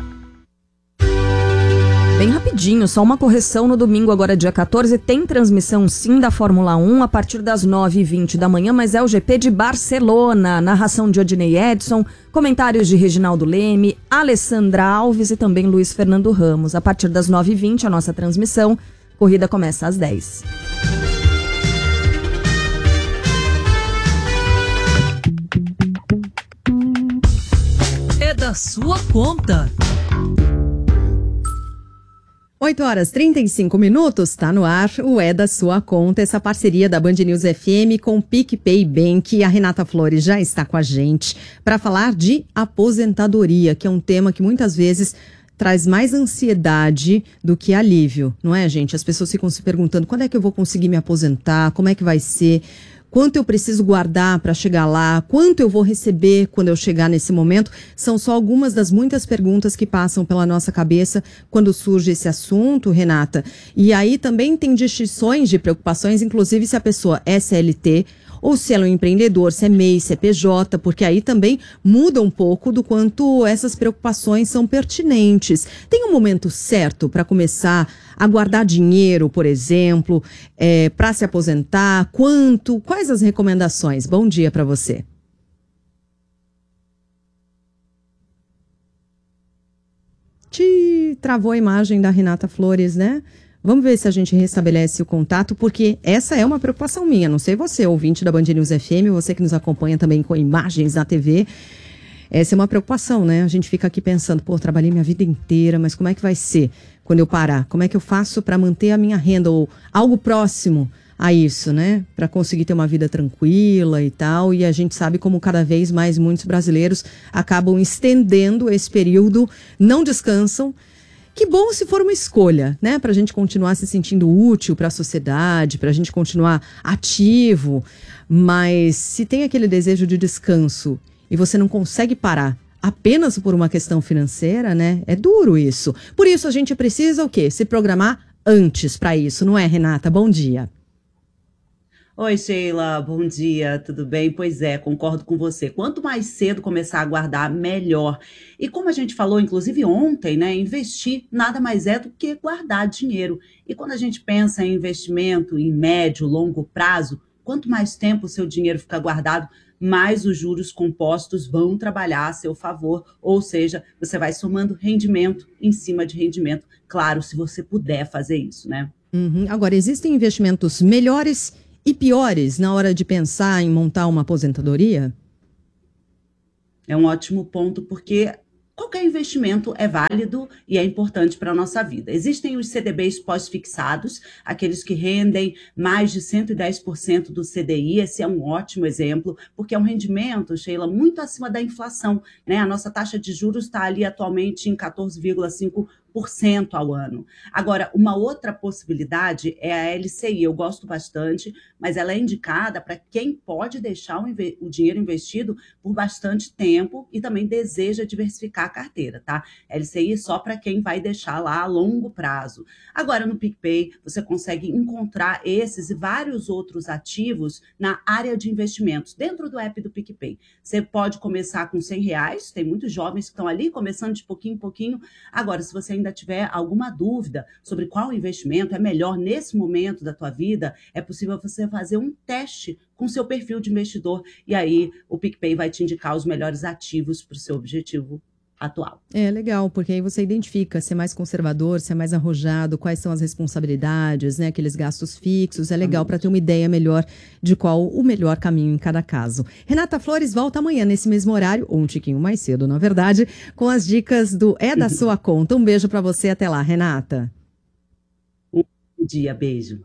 Bem rapidinho, só uma correção no domingo, agora dia 14, tem transmissão sim da Fórmula 1 a partir das 9h20 da manhã, mas é o GP de Barcelona, narração de Odinei Edson, comentários de Reginaldo Leme, Alessandra Alves e também Luiz Fernando Ramos. A partir das 9h20 a nossa transmissão, corrida começa às 10h. É da sua conta. 8h35, tá no ar, o É da Sua Conta, essa parceria da Band News FM com o PicPay Bank. A Renata Flores já está com a gente para falar de aposentadoria, que é um tema que muitas vezes traz mais ansiedade do que alívio, não é, gente? As pessoas ficam se perguntando, quando é que eu vou conseguir me aposentar, como é que vai ser, quanto eu preciso guardar para chegar lá, quanto eu vou receber quando eu chegar nesse momento. São só algumas das muitas perguntas que passam pela nossa cabeça quando surge esse assunto, Renata. E aí também tem distinções de preocupações, inclusive se a pessoa é CLT ou se ela é um empreendedor, se é MEI, se é PJ, porque aí também muda um pouco do quanto essas preocupações são pertinentes. Tem um momento certo para começar a guardar dinheiro, por exemplo, para se aposentar? Quanto? Quais as recomendações? Bom dia para você. Travou a imagem da Renata Flores, né? Vamos ver se a gente restabelece o contato, porque essa é uma preocupação minha. Não sei você, ouvinte da Band News FM, você que nos acompanha também com imagens na TV. Essa é uma preocupação, né? A gente fica aqui pensando, pô, trabalhei minha vida inteira, mas como é que vai ser quando eu parar? Como é que eu faço para manter a minha renda ou algo próximo a isso, né? Para conseguir ter uma vida tranquila e tal. E a gente sabe como cada vez mais muitos brasileiros acabam estendendo esse período, não descansam. Que bom se for uma escolha, né? Para a gente continuar se sentindo útil para a sociedade, para a gente continuar ativo. Mas se tem aquele desejo de descanso e você não consegue parar apenas por uma questão financeira, né? É duro isso. Por isso a gente precisa o quê? Se programar antes para isso, não é, Renata? Bom dia. Oi, Sheila, bom dia, tudo bem? Pois é, concordo com você. Quanto mais cedo começar a guardar, melhor. E como a gente falou, inclusive ontem, né, investir nada mais é do que guardar dinheiro. E quando a gente pensa em investimento em médio, longo prazo, quanto mais tempo o seu dinheiro fica guardado, mais os juros compostos vão trabalhar a seu favor. Ou seja, você vai somando rendimento em cima de rendimento. Claro, se você puder fazer isso, né? Agora, existem investimentos melhores e piores na hora de pensar em montar uma aposentadoria? É um ótimo ponto, porque qualquer investimento é válido e é importante para a nossa vida. Existem os CDBs pós-fixados, aqueles que rendem mais de 110% do CDI. Esse é um ótimo exemplo, porque é um rendimento, Sheila, muito acima da inflação, né? A nossa taxa de juros está ali atualmente em 14,5% ao ano. Agora, uma outra possibilidade é a LCI. Eu gosto bastante, mas ela é indicada para quem pode deixar o dinheiro investido por bastante tempo e também deseja diversificar a carteira, tá? LCI só para quem vai deixar lá a longo prazo. Agora, no PicPay, você consegue encontrar esses e vários outros ativos na área de investimentos, dentro do app do PicPay. Você pode começar com R$100, tem muitos jovens que estão ali começando de pouquinho em pouquinho. Agora, se você ainda tiver alguma dúvida sobre qual investimento é melhor nesse momento da tua vida, é possível você fazer um teste com seu perfil de investidor e aí o PicPay vai te indicar os melhores ativos para o seu objetivo atual. É legal, porque aí você identifica se é mais conservador, se é mais arrojado, quais são as responsabilidades, né, aqueles gastos fixos. É legal para ter uma ideia melhor de qual o melhor caminho em cada caso. Renata Flores volta amanhã nesse mesmo horário, ou um tiquinho mais cedo, na verdade, com as dicas do É da Sua Conta. Um beijo para você, até lá, Renata. Bom dia, beijo.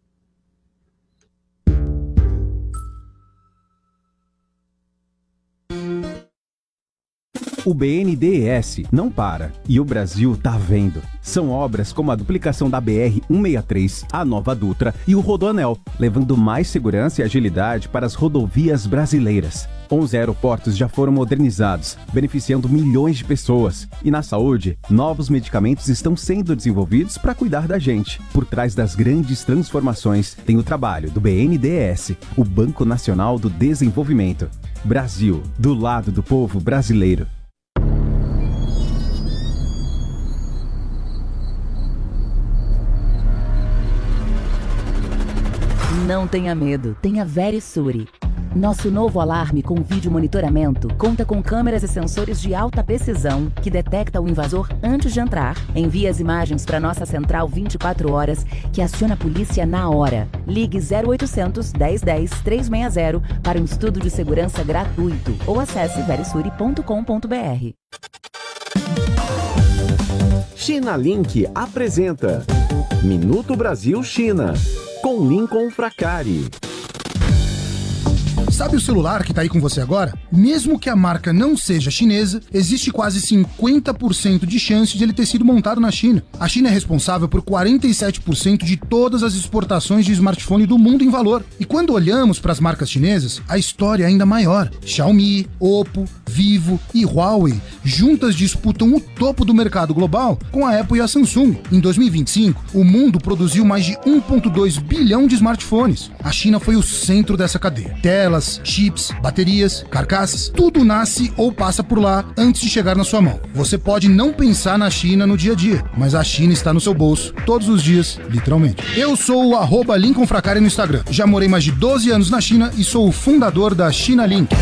O BNDES não para e o Brasil tá vendo. São obras como a duplicação da BR-163, a Nova Dutra e o Rodoanel, levando mais segurança e agilidade para as rodovias brasileiras. 11 aeroportos já foram modernizados, beneficiando milhões de pessoas. E na saúde, novos medicamentos estão sendo desenvolvidos para cuidar da gente. Por trás das grandes transformações, tem o trabalho do BNDES, o Banco Nacional do Desenvolvimento. Brasil, do lado do povo brasileiro. Não tenha medo, tenha Verisure. Nosso novo alarme com vídeo monitoramento conta com câmeras e sensores de alta precisão que detecta o invasor antes de entrar, envia as imagens para nossa central 24 horas que aciona a polícia na hora. Ligue 0800 1010 360 para um estudo de segurança gratuito ou acesse verisure.com.br. China Link apresenta Minuto Brasil China, com Lincoln Fracari. Sabe o celular que está aí com você agora? Mesmo que a marca não seja chinesa, existe quase 50% de chance de ele ter sido montado na China. A China é responsável por 47% de todas as exportações de smartphone do mundo em valor. E quando olhamos para as marcas chinesas, a história é ainda maior. Xiaomi, Oppo, Vivo e Huawei juntas disputam o topo do mercado global com a Apple e a Samsung. Em 2025, o mundo produziu mais de 1,2 bilhão de smartphones. A China foi o centro dessa cadeia. Telas, chips, baterias, carcaças, tudo nasce ou passa por lá antes de chegar na sua mão. Você pode não pensar na China no dia a dia, mas a China está no seu bolso, todos os dias, literalmente. Eu sou o @Lincoln Fracari no Instagram. Já morei mais de 12 anos na China e sou o fundador da China Link.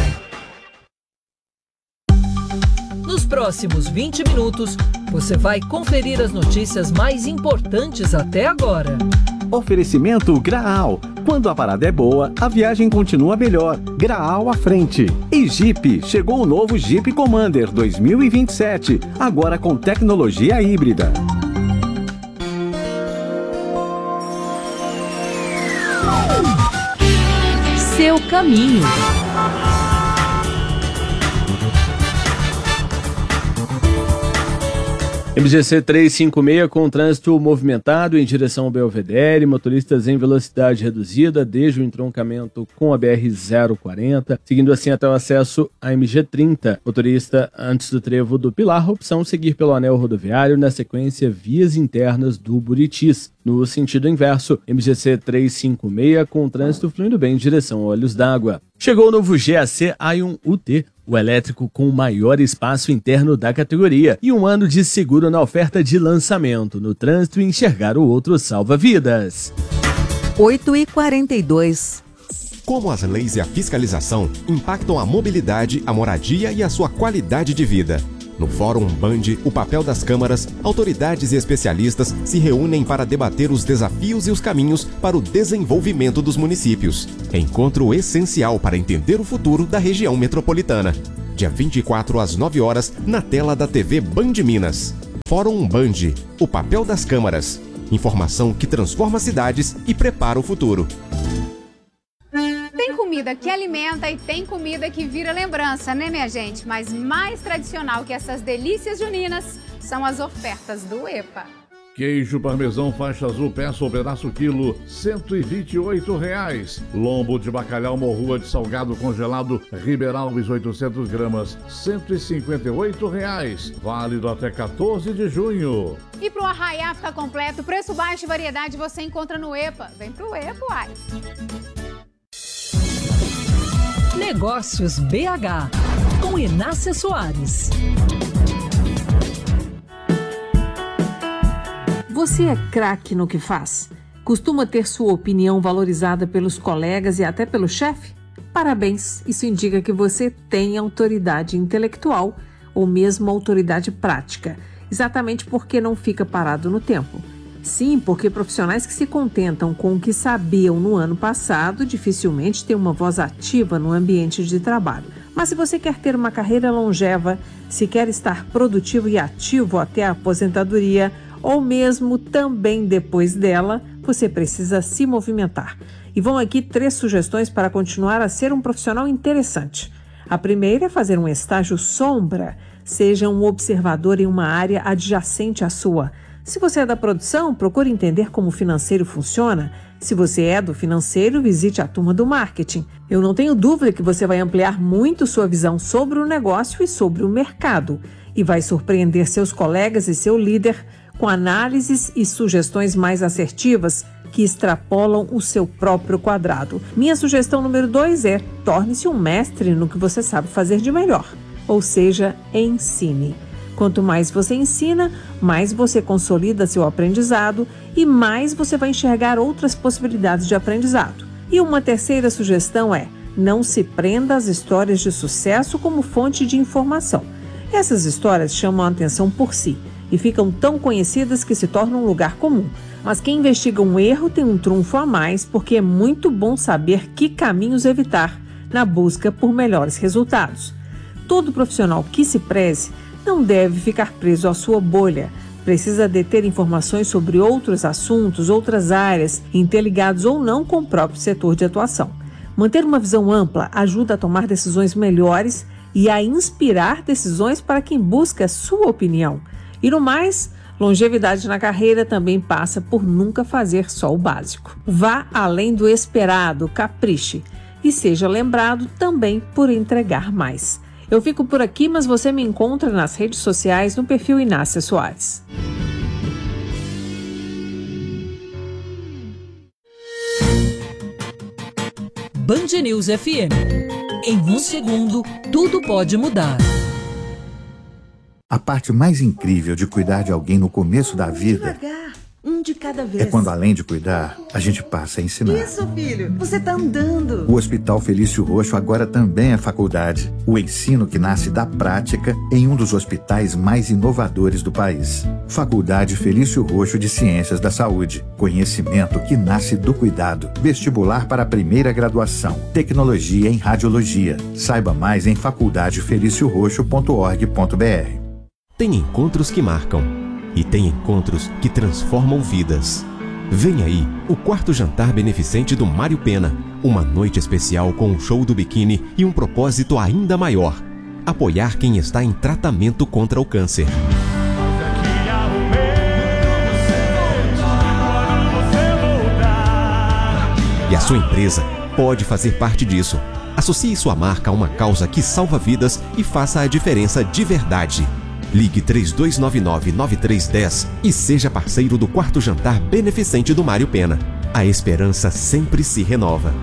Nos próximos 20 minutos, você vai conferir as notícias mais importantes até agora. Oferecimento Graal. Quando a parada é boa, a viagem continua melhor. Graal à frente. E Jeep. Chegou o novo Jeep Commander 2027. Agora com tecnologia híbrida. Seu caminho. MGC 356 com trânsito movimentado em direção ao Belvedere, motoristas em velocidade reduzida desde o entroncamento com a BR-040, seguindo assim até o acesso à MG30. Motorista antes do trevo do Pilar, opção seguir pelo anel rodoviário, na sequência vias internas do Buritis. No sentido inverso, MGC 356 com trânsito fluindo bem em direção a Olhos d'Água. Chegou o novo GAC Aion UT, o elétrico com o maior espaço interno da categoria e um ano de seguro na oferta de lançamento. No trânsito, enxergar o outro salva vidas. 8h42. Como as leis e a fiscalização impactam a mobilidade, a moradia e a sua qualidade de vida. No Fórum Band, o papel das câmaras, autoridades e especialistas se reúnem para debater os desafios e os caminhos para o desenvolvimento dos municípios. Encontro essencial para entender o futuro da região metropolitana. Dia 24 às 9 horas, na tela da TV Band Minas. Fórum Band, o papel das câmaras. Informação que transforma cidades e prepara o futuro. Tem comida que alimenta e tem comida que vira lembrança, né, minha gente? Mas mais tradicional que essas delícias juninas são as ofertas do EPA. Queijo parmesão faixa azul, peça ou pedaço quilo, R$ 128,00. Lombo de bacalhau morrua de salgado congelado, Ribeiralves 800 gramas, R$ 158,00. Válido até 14 de junho. E pro arraiá ficar completo, preço baixo e variedade você encontra no EPA. Vem pro EPA, uai. Negócios BH, com Inácia Soares. Você é craque no que faz? Costuma ter sua opinião valorizada pelos colegas e até pelo chefe? Parabéns, isso indica que você tem autoridade intelectual ou mesmo autoridade prática, exatamente porque não fica parado no tempo. Sim, porque profissionais que se contentam com o que sabiam no ano passado dificilmente têm uma voz ativa no ambiente de trabalho. Mas se você quer ter uma carreira longeva, se quer estar produtivo e ativo até a aposentadoria, ou mesmo também depois dela, você precisa se movimentar. E vão aqui 3 sugestões para continuar a ser um profissional interessante. A primeira é fazer um estágio sombra, seja um observador em uma área adjacente à sua. Se você é da produção, procure entender como o financeiro funciona. Se você é do financeiro, visite a turma do marketing. Eu não tenho dúvida que você vai ampliar muito sua visão sobre o negócio e sobre o mercado. E vai surpreender seus colegas e seu líder com análises e sugestões mais assertivas que extrapolam o seu próprio quadrado. Minha sugestão número 2 é: torne-se um mestre no que você sabe fazer de melhor. Ou seja, ensine. Quanto mais você ensina, mais você consolida seu aprendizado e mais você vai enxergar outras possibilidades de aprendizado. E uma terceira sugestão é: não se prenda às histórias de sucesso como fonte de informação. Essas histórias chamam a atenção por si e ficam tão conhecidas que se tornam um lugar comum. Mas quem investiga um erro tem um trunfo a mais, porque é muito bom saber que caminhos evitar na busca por melhores resultados. Todo profissional que se preze não deve ficar preso à sua bolha. Precisa deter informações sobre outros assuntos, outras áreas, interligados ou não com o próprio setor de atuação. Manter uma visão ampla ajuda a tomar decisões melhores e a inspirar decisões para quem busca a sua opinião. E no mais, longevidade na carreira também passa por nunca fazer só o básico. Vá além do esperado, capriche e seja lembrado também por entregar mais. Eu fico por aqui, mas você me encontra nas redes sociais no perfil Inácia Soares. Band News FM. Em 1 segundo, tudo pode mudar. A parte mais incrível de cuidar de alguém no começo da vida um de cada vez. é quando, além de cuidar, a gente passa a ensinar. Isso, filho, você tá andando. O Hospital Felício Roxo agora também é faculdade. O ensino que nasce da prática em um dos hospitais mais inovadores do país. Faculdade Felício Roxo de Ciências da Saúde. Conhecimento que nasce do cuidado. Vestibular para a primeira graduação. Tecnologia em radiologia. Saiba mais em faculdadefelicioroxo.org.br. Tem encontros que marcam e tem encontros que transformam vidas. Vem aí o 4º jantar beneficente do Mário Pena. Uma noite especial com um show do biquíni e um propósito ainda maior: apoiar quem está em tratamento contra o câncer. Sua empresa pode fazer parte disso. Associe sua marca a uma causa que salva vidas e faça a diferença de verdade. Ligue 3299-9310 e seja parceiro do 4º Jantar Beneficente do Mário Pena. A esperança sempre se renova.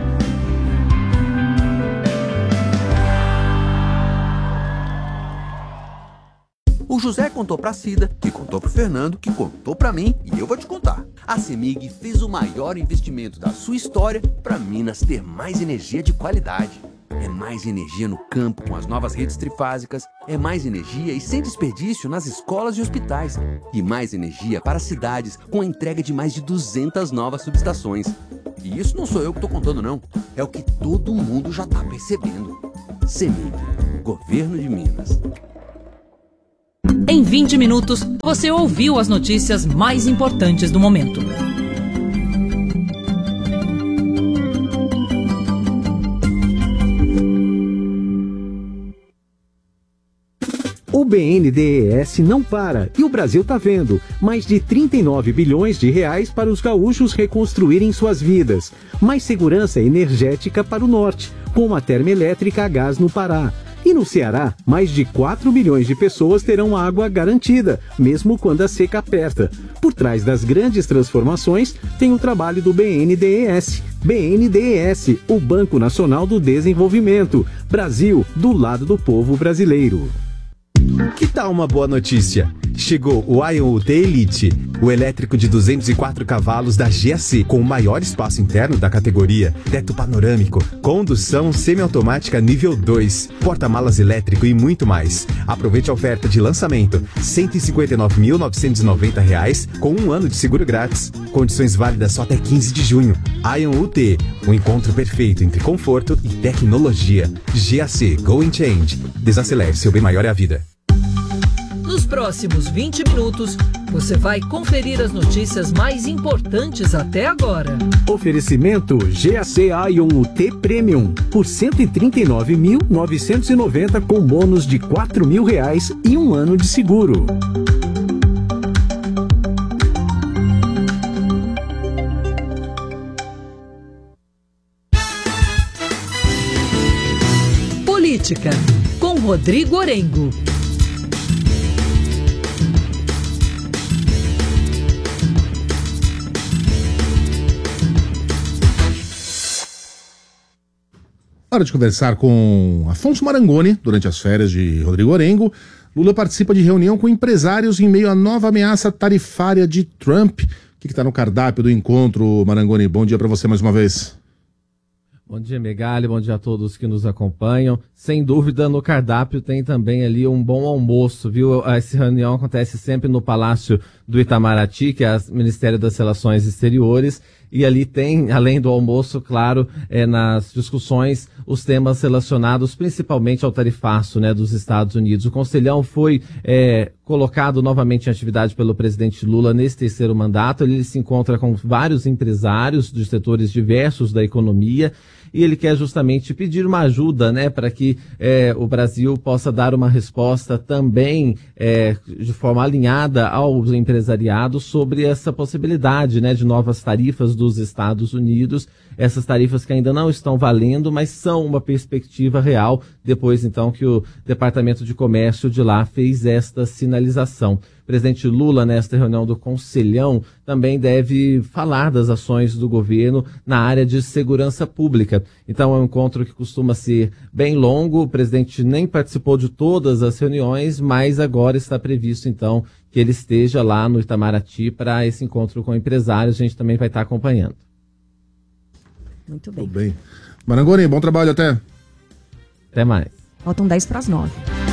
O José contou pra Cida, que contou pro Fernando, que contou pra mim, e eu vou te contar. A CEMIG fez o maior investimento da sua história para Minas ter mais energia de qualidade. É mais energia no campo com as novas redes trifásicas, é mais energia e sem desperdício nas escolas e hospitais, e mais energia para cidades com a entrega de mais de 200 novas subestações. E isso não sou eu que tô contando não, é o que todo mundo já tá percebendo. CEMIG, Governo de Minas. Em 20 minutos, você ouviu as notícias mais importantes do momento. O BNDES não para e o Brasil tá vendo. Mais de 39 bilhões de reais para os gaúchos reconstruírem suas vidas. Mais segurança energética para o norte, com uma termoelétrica a gás no Pará. E no Ceará, mais de 4 milhões de pessoas terão água garantida, mesmo quando a seca aperta. Por trás das grandes transformações, tem o trabalho do BNDES. BNDES, o Banco Nacional do Desenvolvimento. Brasil, do lado do povo brasileiro. Que tal uma boa notícia? Chegou o IOT Elite, o elétrico de 204 cavalos da GAC, com o maior espaço interno da categoria, teto panorâmico, condução semiautomática nível 2, porta-malas elétrico e muito mais. Aproveite a oferta de lançamento, R$ 159.990, com 1 ano de seguro grátis. Condições válidas só até 15 de junho. IOT, o encontro perfeito entre conforto e tecnologia. GAC, Go and Change. Desacelere, seu bem maior é a vida. Nos próximos 20 minutos, você vai conferir as notícias mais importantes até agora. Oferecimento GAC IOT Premium por R$ 139.990 com bônus de R$ 4.000 e 1 ano de seguro. Política, com Rodrigo Orengo. Hora de conversar com Afonso Marangoni, durante as férias de Rodrigo Orengo. Lula participa de reunião com empresários em meio à nova ameaça tarifária de Trump. O que está no cardápio do encontro, Marangoni? Bom dia para você mais uma vez. Bom dia, Megali, bom dia a todos que nos acompanham. Sem dúvida, no cardápio tem também ali um bom almoço, viu? Essa reunião acontece sempre no Palácio do Itamaraty, que é o Ministério das Relações Exteriores, e ali tem, além do almoço, claro, nas discussões, os temas relacionados principalmente ao tarifaço, né, dos Estados Unidos. O Conselhão foi colocado novamente em atividade pelo presidente Lula nesse terceiro mandato. Ele se encontra com vários empresários dos setores diversos da economia, e ele quer justamente pedir uma ajuda, né, para que o Brasil possa dar uma resposta também de forma alinhada aos empresariados sobre essa possibilidade, né, de novas tarifas dos Estados Unidos, essas tarifas que ainda não estão valendo, mas são uma perspectiva real, depois então que o Departamento de Comércio de lá fez esta sinalização. O presidente Lula, nesta reunião do Conselhão, também deve falar das ações do governo na área de segurança pública. Então é um encontro que costuma ser bem longo, o presidente nem participou de todas as reuniões, mas agora está previsto então que ele esteja lá no Itamaraty para esse encontro com empresários. A gente também vai estar acompanhando. Muito bem. Tudo bem. Marangoni, bom trabalho até. Até mais. Faltam 10 para as 9.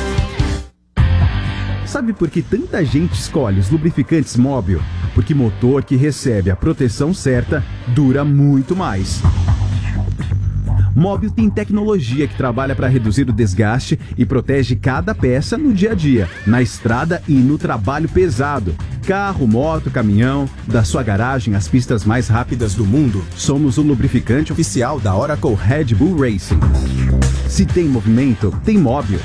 Sabe por que tanta gente escolhe os lubrificantes Móbil? Porque motor que recebe a proteção certa dura muito mais. Móbil tem tecnologia que trabalha para reduzir o desgaste e protege cada peça no dia a dia, na estrada e no trabalho pesado. Carro, moto, caminhão, da sua garagem às pistas mais rápidas do mundo, somos o lubrificante oficial da Oracle Red Bull Racing. Se tem movimento, tem Móbil.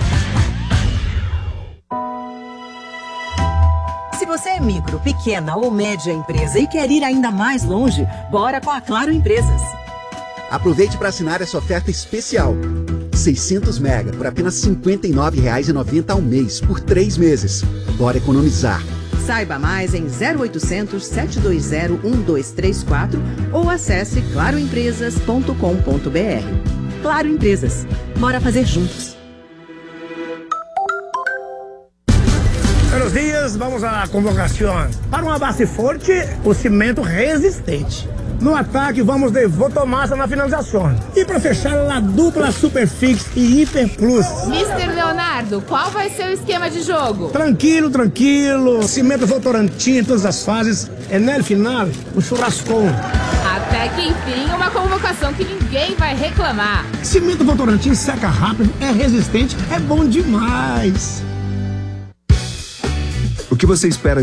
Se você é micro, pequena ou média empresa e quer ir ainda mais longe, bora com a Claro Empresas. Aproveite para assinar essa oferta especial. 600 mega por apenas R$ 59,90 ao mês, por 3 meses. Bora economizar. Saiba mais em 0800 720 1234 ou acesse claroempresas.com.br. Claro Empresas. Bora fazer juntos. Buenos dias, vamos à convocação. Para uma base forte, o cimento resistente. No ataque, vamos de Votomassa na finalização. E para fechar, a dupla Superfix e Hiper Plus. Mr. Leonardo, qual vai ser o esquema de jogo? Tranquilo, tranquilo. Cimento Votorantim em todas as fases. E no final, o churrascão. Até que enfim, uma convocação que ninguém vai reclamar. Cimento Votorantim seca rápido, é resistente, é bom demais. O que você espera